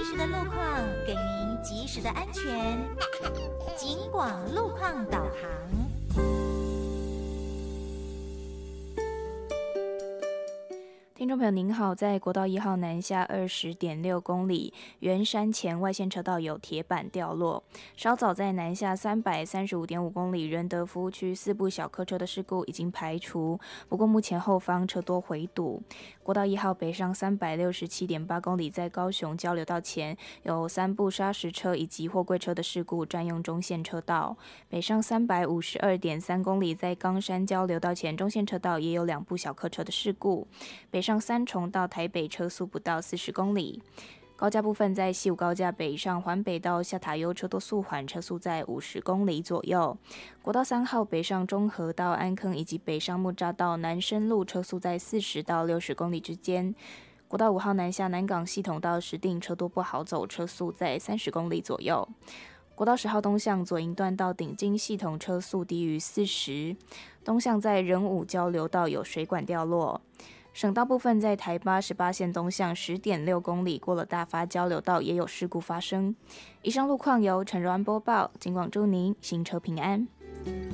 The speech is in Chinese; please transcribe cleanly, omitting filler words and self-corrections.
时的路况，给您及时的安全。警广路况导航。 听众朋友您好，在国道1号南下20.6公里，圆山前外线车道有铁板掉落。稍早在南下335.5公里，仁德服务区4部小客车的事故已经排除，不过目前后方车多回堵。国道1号北上367.8公里，在高雄交流道前有3部砂石车以及货柜车的事故占用中线车道。北上352.3公里，在冈山交流道前中线车道也有2部小客车的事故。北上三重到台北车速不到40公里。高架部分在西武高架北上环北到下塔悠车多速缓，车速在50公里左右。国道3号北上中和到安坑以及北上木栅到南深路，车速在40到60公里之间。国道5号南下南港系统到石碇，车多不好走，车速在30公里左右。国道10号东向左营段到顶金系统，车速低于40。东向在仁武交流道有水管掉落。省道部分在台88线东向10.6公里，过了大发交流道也有事故发生。以上路况由陈柔安播报，警广祝您行车平安。